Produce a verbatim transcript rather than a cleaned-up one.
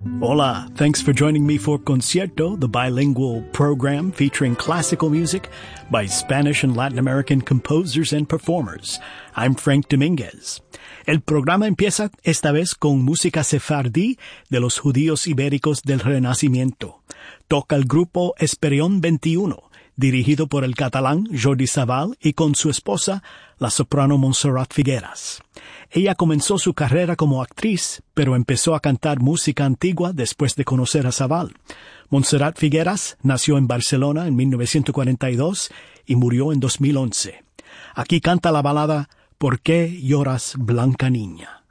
Hola, thanks for joining me for Concierto, the bilingual program featuring classical music by Spanish and Latin American composers and performers. I'm Frank Dominguez. El programa empieza esta vez con música sefardí de los judíos ibéricos del Renacimiento. Toca el grupo Esperión veintiuno, dirigido por el catalán Jordi Savall y con su esposa, la soprano Montserrat Figueras. Ella comenzó su carrera como actriz, pero empezó a cantar música antigua después de conocer a Savall. Montserrat Figueras nació en Barcelona en mil novecientos cuarenta y dos y murió en dos mil once. Aquí canta la balada ¿Por qué lloras, blanca niña?